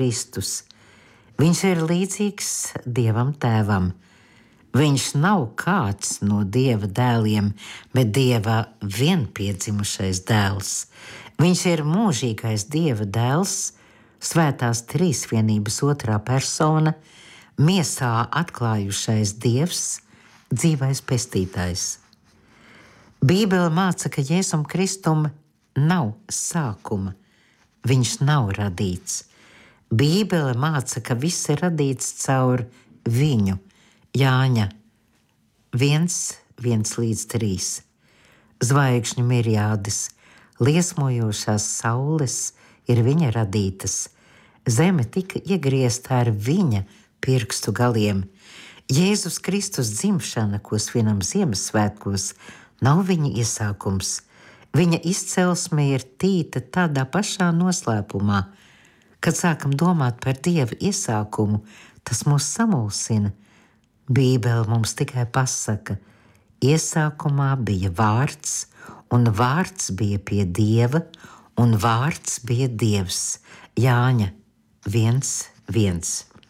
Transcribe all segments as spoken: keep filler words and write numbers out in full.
Kristus. Viņš ir līdzīgs Dievam Tēvam. Viņš nav kāds no Dieva dēliem, bet Dieva vienpiedzimušais dēls. Viņš ir mūžīgais Dieva dēls, svētās trīsvienības otrā persona, miesā atklājušais Dievs, dzīvais pestītājs. Bībele māca, ka Jēzum Kristum nav sākuma, viņš nav radīts. Bībele māca, ka viss ir radīts caur viņu. Jāņa viens, viens līdz trīs. Zvaigžņu mirjādes, liesmojošās saules ir viņa radītas. Zeme tika iegriezta ar viņa pirkstu galiem. Jēzus Kristus dzimšana, ko svinam Ziemassvētkos, nav viņa iesākums. Viņa izcelsme ir tīta tādā pašā noslēpumā. Kad sākam domāt par Dieva iesākumu, tas mūs samulsina. Bībele mums tikai pasaka, iesākumā bija vārds, un vārds bija pie Dieva, un vārds bija Dievs. Jāņa viens, viens.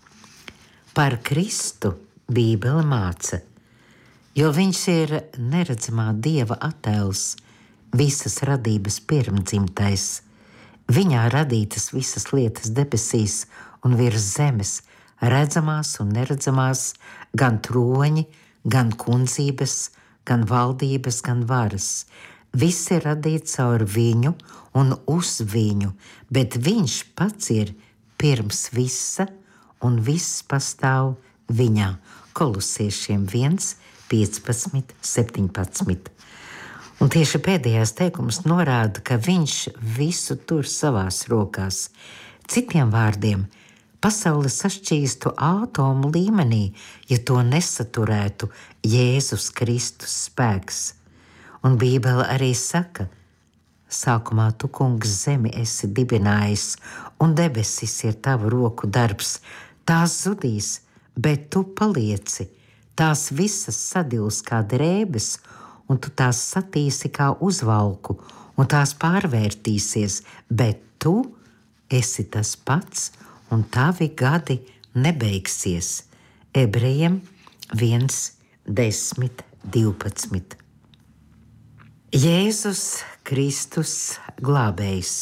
Par Kristu Bībele māca, jo viņš ir neredzamā Dieva attēls, visas radības pirmdzimtais. Viņā radītas visas lietas debesīs un virs zemes, redzamās un neredzamās, gan troņi, gan kundzības, gan valdības, gan varas. Viss ir radīts caur viņu un uz viņu, bet viņš pats ir pirms visa un viss pastāv viņā. Kolosiešiem viens, piecpadsmit, septiņpadsmit. Un tieši pēdējais teikums norāda, ka viņš visu tur savās rokās. Citiem vārdiem, pasaule sašķīstu ātomu līmenī, ja to nesaturētu Jēzus Kristus spēks. Un Bībele arī saka, sākumā tu, kungs, zemi esi dibinājis, un debesis ir tavu roku darbs. Tās zudīs, bet tu palieci. Tās visas sadils kā drēbes, un tu tās satīsi kā uzvalku, un tās pārvērtīsies, bet tu esi tas pats, un tavi gadi nebeigsies. Ebrejiem viens, desmit, divpadsmit. Jēzus Kristus glābējs.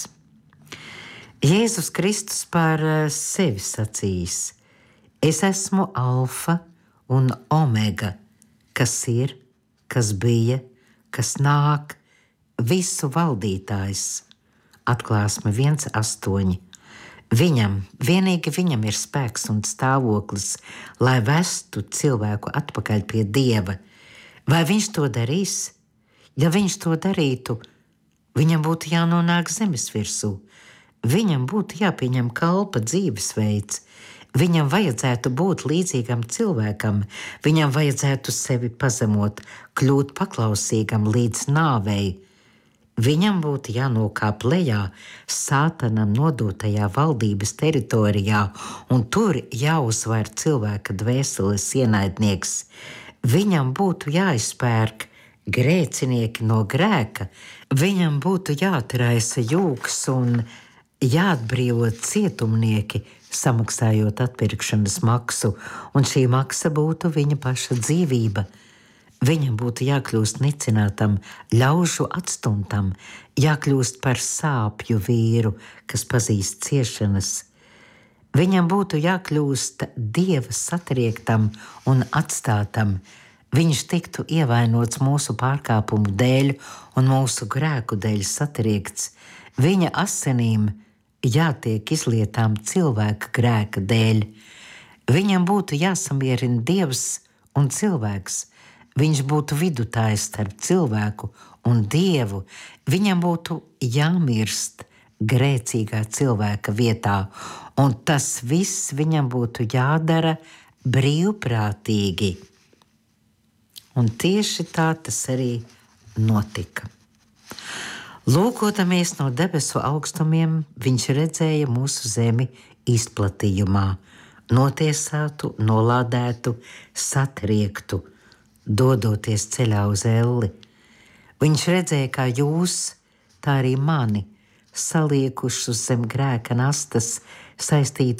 Jēzus Kristus par sevi sacījis: es esmu alfa un omega, kas ir, kas bija, kas nāk, visu valdītājs. Atklāsme viens, astoņi. Viņam, vienīgi viņam ir spēks un stāvoklis, lai vestu cilvēku atpakaļ pie Dieva. Vai viņš to darīs? Ja viņš to darītu, viņam būtu jānonāk zemes virsū. Viņam būtu jāpieņem kalpa dzīvesveids. Viņam vajadzētu būt līdzīgam cilvēkam. Viņam vajadzētu sevi pazemot, kļūt paklausīgam līdz nāvei. Viņam būtu jānokāp lejā Sātanam nodotajā valdības teritorijā, un tur jāuzvar cilvēka dvēseles ienaidnieks. Viņam būtu jāizpērk grēcinieki no grēka, viņam būtu jāatraisa jūks un jāatbrīvo cietumnieki, samaksājot atpirkšanas maksu, un šī maksa būtu viņa paša dzīvība. Viņam būtu jākļūst nicinātam, ļaužu atstumtam, jākļūst par sāpju vīru, kas pazīst ciešanas. Viņam būtu jākļūst Dieva satriektam un atstātam. Viņš tiktu ievainots mūsu pārkāpumu dēļ un mūsu grēku dēļ satriekts. Viņa asinīm jātiek izlietām cilvēka grēka dēļ. Viņam būtu jāsamierina Dievs un cilvēks. Viņš būtu vidutājs starp cilvēku un Dievu. Viņam būtu jāmirst grēcīgā cilvēka vietā, un tas viss viņam būtu jādara brīvprātīgi. Un tieši tā tas arī notika. Lūkodamies no debesu augstumiem, viņš redzēja mūsu zemi izplatījumā, notiesātu, nolādētu, satriektu, dodoties ceļā uz elli. Viņš redzēja, kā jūs, tā arī mani, saliekušus zem grēka nastas, saistītu